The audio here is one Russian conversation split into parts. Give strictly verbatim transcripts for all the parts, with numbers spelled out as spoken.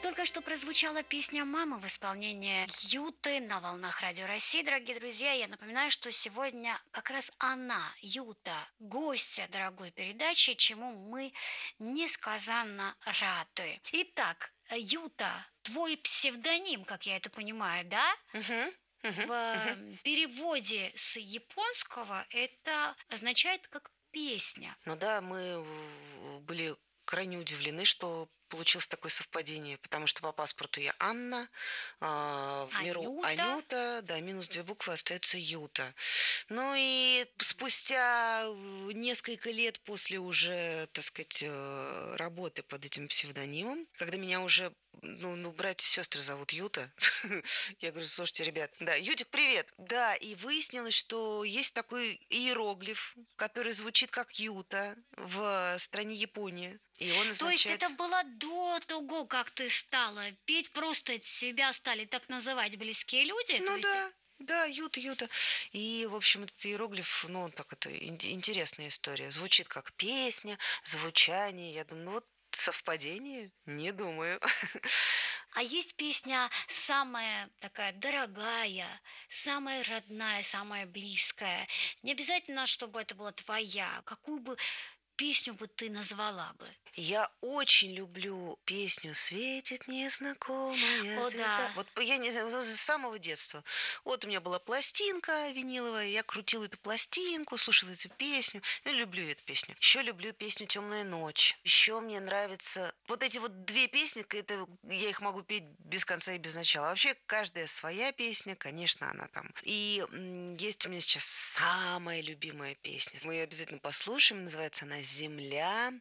Только что прозвучала песня «Мама» в исполнении Юты на волнах Радио России. Дорогие друзья, я напоминаю, что сегодня как раз она, Юта, гостья дорогой передачи, чему мы несказанно рады. Итак, Юта, твой псевдоним, как я это понимаю, да? Мгм, мгм, В мгм. переводе с японского это означает как «песня». Ну да, мы в были крайне удивлены, что получилось такое совпадение, потому что по паспорту я Анна, а в миру Анюта. Анюта, да, минус две буквы, остается Юта. Ну и спустя в несколько лет после уже, так сказать, э, работы под этим псевдонимом, когда меня уже, ну ну, братья и сестры зовут Юта, я говорю: "Слушайте, ребят, да, Ютик, привет!" Да, и выяснилось, что есть такой иероглиф, который звучит как Юта в стране Япония, и он То есть это означает было до того, как ты стала петь, просто тебя стали так называть близкие люди? То Ну есть да, да, Юта, Юта. И, в общем, этот иероглиф, ну, так это ин интересная история. Звучит как песня, звучание. Я думаю, ну вот совпадение? Не думаю. А есть песня самая такая дорогая, самая родная, самая близкая. Не обязательно, чтобы это была твоя. Какую бы песню бы ты назвала бы? Я очень люблю песню "Светит незнакомая О звезда". да. Вот я не знаю, с самого детства. Вот у меня была пластинка виниловая, я крутила эту пластинку, слушала эту песню. Я люблю эту песню. Еще люблю песню "Темная ночь". Еще мне нравятся вот эти вот две песни, к это я их могу петь без конца и без начала. Вообще каждая своя песня, конечно, она там. И, м, есть у меня сейчас самая любимая песня. Мы ее обязательно послушаем. Называется она "Земля".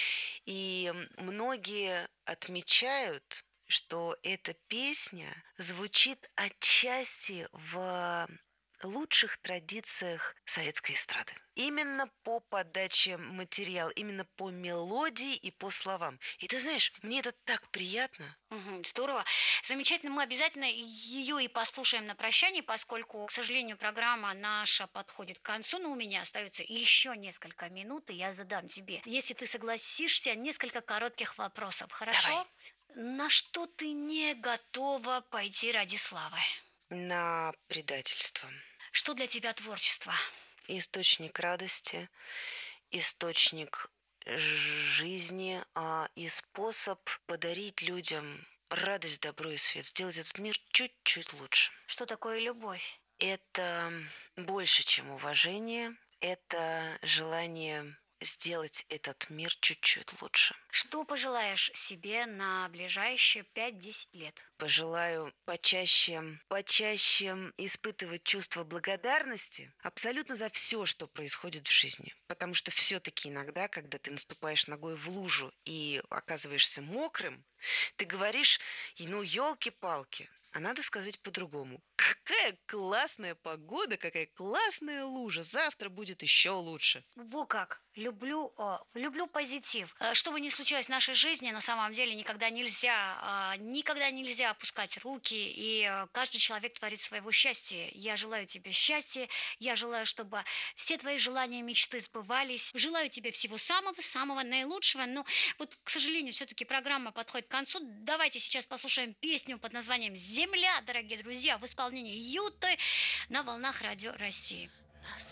И многие отмечают, что эта песня звучит отчасти в лучших традициях советской эстрады. Именно по подаче материала, именно по мелодии и по словам. И ты знаешь, мне это так приятно. Мгм. Здорово. Замечательно. Мы обязательно ее и послушаем на прощание, поскольку, к сожалению, программа наша подходит к концу, но у меня остается еще несколько минут, и я задам тебе, если ты согласишься, несколько коротких вопросов. Давай. Хорошо? На что ты не готова пойти ради славы? На предательство. Что для тебя творчество? Источник радости, источник жизни, а, и способ подарить людям радость, добро и свет, сделать этот мир чуть-чуть лучше. Что такое любовь? Это больше, чем уважение, это желание сделать этот мир чуть-чуть лучше. Что пожелаешь себе на ближайшие пять-десять лет? Пожелаю почаще, почаще испытывать чувство благодарности абсолютно за все, что происходит в жизни. Потому что все-таки иногда, когда ты наступаешь ногой в лужу и оказываешься мокрым, ты говоришь: «И ну, елки-палки». А надо сказать по-другому. Какая классная погода, какая классная лужа. Завтра будет еще лучше. Во как! Люблю, о, люблю позитив. Э, Что бы ни случилось в нашей жизни, на самом деле никогда нельзя, а, никогда нельзя опускать руки, и э, каждый человек творит своего счастья. Я желаю тебе счастья, я желаю, чтобы все твои желания, мечты сбывались. Желаю тебе всего самого-самого наилучшего. Но вот, к сожалению, все-таки программа подходит к концу. Давайте сейчас послушаем песню под названием «Земля», дорогие друзья, в исполнении Юты на волнах Радио России.